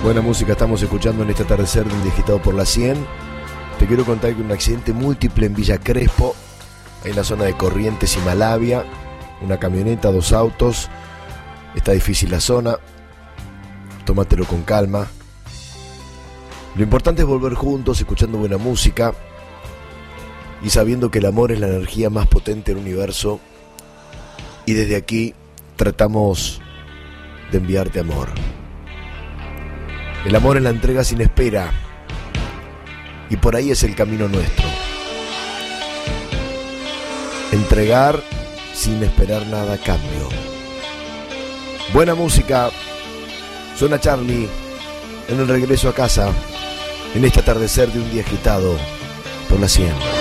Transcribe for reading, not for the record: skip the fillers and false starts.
Buena música estamos escuchando en este atardecer de un día agitado por la 100. Te quiero contar que un accidente múltiple en Villa Crespo, en la zona de Corrientes y Malavia. Una camioneta, 2 autos. Está difícil la zona. Tómatelo con calma. Lo importante es volver juntos, escuchando buena música y sabiendo que el amor es la energía más potente del universo. Y desde aquí tratamos de enviarte amor. El amor es la entrega sin espera. Y por ahí es el camino nuestro. Entregar sin esperar nada a cambio. Buena música. Suena Charlie en el regreso a casa, en este atardecer de un día agitado por la 100.